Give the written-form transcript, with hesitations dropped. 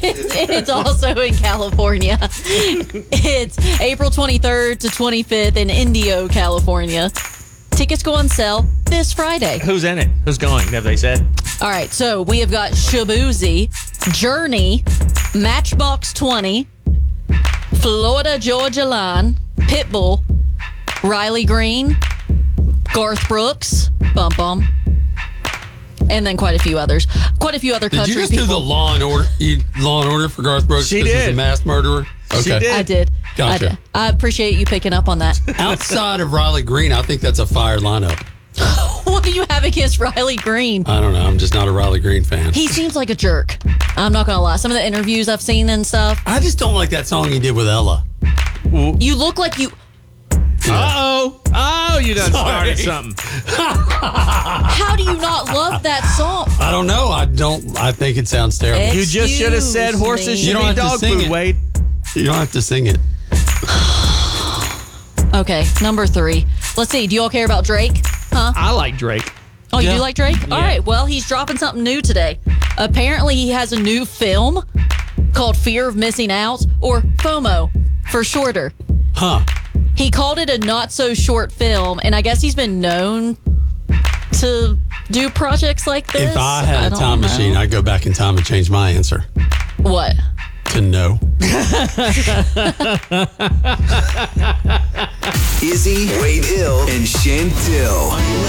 It's also in California. It's April 23rd to 25th in Indio, California. Tickets go on sale this Friday. Who's in it? Who's going? Have they said? All right, so we have got Shabuzi, Journey, Matchbox 20, Florida Georgia Line, Pitbull, Riley Green, Garth Brooks, Bum Bum, and then quite a few others. Quite a few other Did country you just people. do the Law and Order for Garth Brooks? She 'cause he's did. a mass murderer. Okay. She did. I did. Gotcha. I did. I appreciate you picking up on that. Outside of Riley Green, I think that's a fire lineup. What do you have against Riley Green? I don't know. I'm just not a Riley Green fan. He seems like a jerk. I'm not going to lie. Some of the interviews I've seen and stuff, I just don't like that song he did with Ella. you look like you... Uh-oh. Oh, you done started something. How do you not love that song? I don't know. I think it sounds terrible. It- You just should have said Excuse horses me. should You don't be have to dog sing food, it. Wade. You don't have to sing it. Okay, number 3. Let's see. Do you all care about Drake? Huh? I like Drake. Oh, you Yeah. do like Drake? All right. Well, he's dropping something new today. Apparently, he has a new film called Fear of Missing Out, or FOMO for shorter. Huh. He called it a not-so-short film, and I guess he's been known to do projects like this. If I had a don't time know. machine, I'd go back in time and change my answer What? to no. Izzy, Wade Hill, and Chantel.